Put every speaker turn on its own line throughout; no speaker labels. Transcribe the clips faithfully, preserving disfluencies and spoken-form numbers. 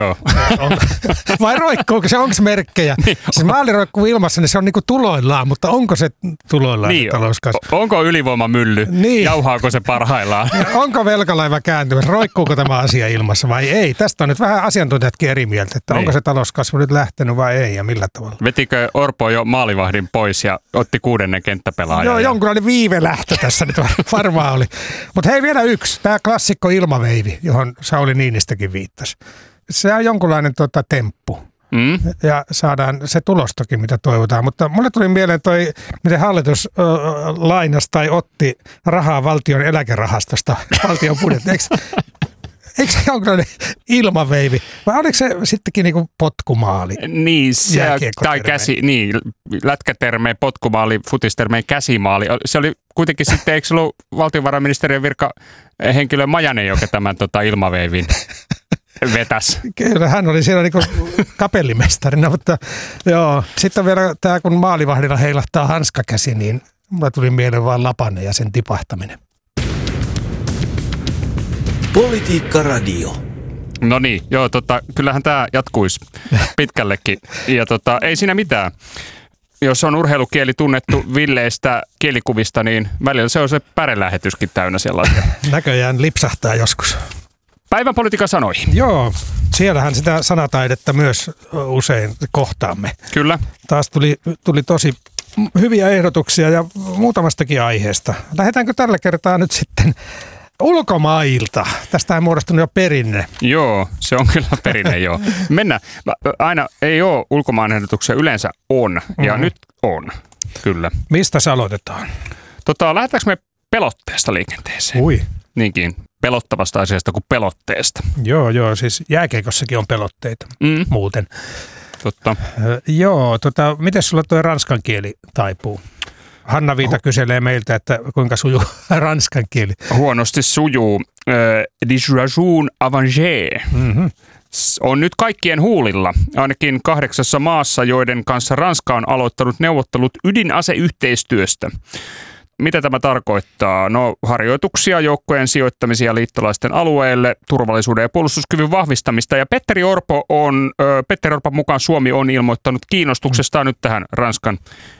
Joo.
On, vai roikkuuko se, onko se merkkejä?
Niin.
Siis maali roikkuu ilmassa, niin se on niinku tuloillaan, mutta onko se tuloillaan
Niin,
se talouskasvu?
onko ylivoimamylly?
Niin.
Jauhaako se parhaillaan?
Ja onko velkalaiva kääntymässä? Roikkuuko tämä asia ilmassa vai ei? Tästä on nyt vähän asiantuntijatkin eri mieltä, että niin. onko se talouskasvu nyt lähtenyt vai ei ja millä tavalla.
Vetikö Orpo jo maalivahdin pois ja otti kuudennen kenttäpelaajan?
Joo, jonkunlainen viivelähtö tässä nyt varmaan oli. Mutta hei, vielä yksi. Tämä klassikko ilmaveivi, johon Sauli Niinistökin viittasi. Se on jonkunlainen tota, temppu. Mm. Ja saadaan se tulostakin, mitä toivotaan. Mutta mulle tuli mieleen toi, miten hallitus ö, lainasi tai otti rahaa valtion eläkerahastosta, valtion budjetti. Eikö, eikö se jonkunlainen ilmaveivi? Vai oliko se sittenkin niinku potkumaali?
Niin, se, tai käsi, niin, lätkätermeen potkumaali, futistermeen käsimaali. Se oli kuitenkin sitten, eikö se ollut valtiovarainministeriön virkahenkilö Majanen, joka tämän tota, ilmaveivin vetäs.
Kyllä, hän oli siellä niinku kapellimestarina, mutta joo. Sitten on vielä tämä, kun maalivahdilla heilahtaa hanskakäsi, niin mulla tuli mieleen vaan Lapanen ja sen tipahtaminen.
Politiikka Radio.
No niin, joo, tota, kyllähän tämä jatkuisi pitkällekin. Ja tota, ei siinä mitään. Jos on urheilukieli tunnettu villeistä kielikuvista, niin välillä se on se pärelähetyskin täynnä sellaista.
Näköjään lipsahtaa joskus.
Päivän politiikan sanoihin.
Joo, siellähän sitä sanataidetta myös usein kohtaamme.
Kyllä.
Taas tuli, tuli tosi hyviä ehdotuksia ja muutamastakin aiheesta. Lähdetäänkö tällä kertaa nyt sitten ulkomailta? Tästä on muodostunut jo perinne.
Joo, se on kyllä perinne, joo. Mennään. Aina ei ole ulkomaan ehdotuksia, yleensä on. Ja mm-hmm. nyt on, kyllä.
Mistä se aloitetaan?
Tota, lähdetäänkö me pelotteesta liikenteeseen?
Ui.
Niinkin, pelottavasta asiasta kuin pelotteesta.
Joo, joo, siis jääkeikossakin on pelotteita mm. muuten.
Totta.
Ö, joo, tota, miten sulla tuo ranskan kieli taipuu? Hanna Viita oh. kyselee meiltä, että kuinka sujuu ranskan kieli.
Huonosti sujuu. Disrajoun avanger. Mm-hmm. On nyt kaikkien huulilla, ainakin kahdeksassa maassa, joiden kanssa Ranska on aloittanut neuvottelut ydinaseyhteistyöstä. Mitä tämä tarkoittaa? No, harjoituksia, joukkojen sijoittamisia liittolaisten alueelle, turvallisuuden ja puolustuskyvyn vahvistamista. Ja Petteri Orpo on, Petteri Orpon mukaan Suomi on ilmoittanut kiinnostuksestaan nyt tähän Ranskan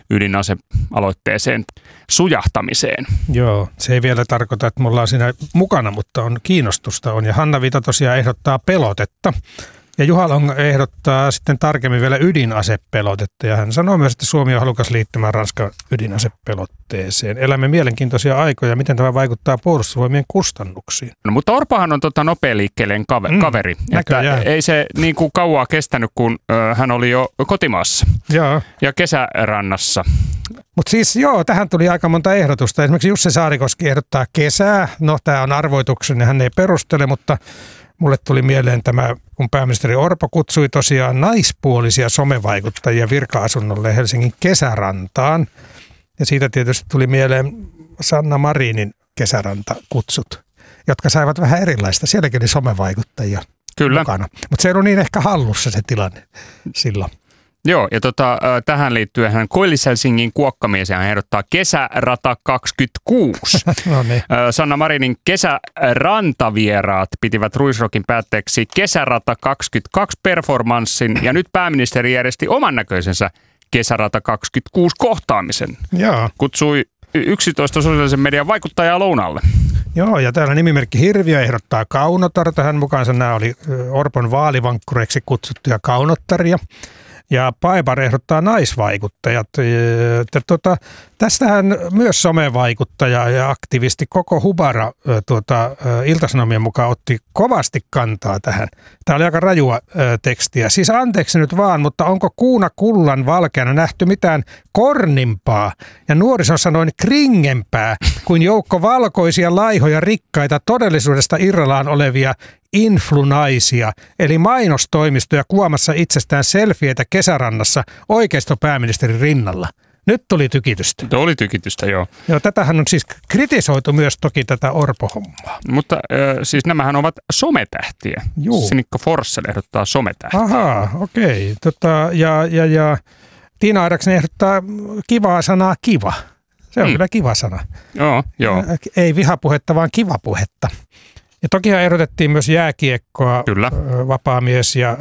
ydinasealoitteeseen sujahtamiseen.
Joo, se ei vielä tarkoita, että me ollaan siinä mukana, mutta on kiinnostusta on. Ja Hanna Viita tosiaan ehdottaa pelotetta. Ja Juha Long ehdottaa sitten tarkemmin vielä ydinasepelotetta, ja hän sanoo myös, että Suomi on halukas liittymään Ranskan ydinasepelotteeseen. Elämme mielenkiintoisia aikoja, miten tämä vaikuttaa puolustusvoimien kustannuksiin.
No, mutta Orpohan on tota nopealiikkeelleen kaveri. Mm, että ei se niin kuin kauaa kestänyt, kun ö, hän oli jo kotimaassa
Jaa.
ja kesärannassa.
Mutta siis joo, tähän tuli aika monta ehdotusta. Esimerkiksi Jussi Saarikoski ehdottaa kesää. No, tämä on arvoituksen ja hän ei perustele, mutta mulle tuli mieleen tämä, kun pääministeri Orpo kutsui tosiaan naispuolisia somevaikuttajia virka-asunnolle Helsingin kesärantaan. Ja siitä tietysti tuli mieleen Sanna Marinin kesärantakutsut, jotka saivat vähän erilaista. Sielläkin oli somevaikuttajia
Kyllä.
mukana. Mutta se ei ollut niin ehkä hallussa se tilanne silloin.
Joo, ja tota, tähän liittyen hän Koillis-Helsingin kuokkamies hän ehdottaa Kesärata kaksikymmentäkuusi. No niin. Sanna Marinin kesärantavieraat pitivät Ruisrokin päätteeksi Kesärata kaksikymmentäkaksi performanssin, ja nyt pääministeri järjesti oman näköisensä Kesärata kaksikymmentäkuusi kohtaamisen.
Joo.
Kutsui yksitoista sosiaalisen median vaikuttajaa lounalle.
Joo, ja täällä nimimerkki Hirviö ehdottaa Kaunotarta. Hän mukaansa nämä oli Orpon vaalivankkureiksi kutsuttuja kaunottaria. Ja Paipar ehdottaa naisvaikuttajat. Ja, tuota, tästähän myös somevaikuttaja ja aktivisti Koko Hubara tuota, Ilta-Sanomien mukaan otti kovasti kantaa tähän. Tämä oli aika rajua tekstiä. Siis anteeksi nyt vaan, mutta onko kuuna kullan valkeana nähty mitään kornimpaa ja nuoriso sanoin kringempää kuin joukko valkoisia, laihoja, rikkaita, todellisuudesta irrallaan olevia influnaisia, eli mainostoimistoja kuvaamassa itsestään selfieitä kesärannassa oikeistopääministerin rinnalla. Nyt tuli tykitystä.
Tuo oli tykitystä, joo.
Joo, tätähän on siis kritisoitu myös toki tätä Orpo-hommaa.
Mutta äh, siis nämähän ovat sometähtiä.
Juu.
Sinikka Forssell ehdottaa sometähtiä.
Ahaa, okei. Tota, ja, ja, ja Tiina Aidaksen ehdottaa kivaa sanaa kiva. Se on mm. kyllä kiva sana.
Joo, joo.
Ei vihapuhetta, vaan kivapuhetta. Ja tokihan ehdotettiin myös jääkiekkoa,
Kyllä.
vapaamies ja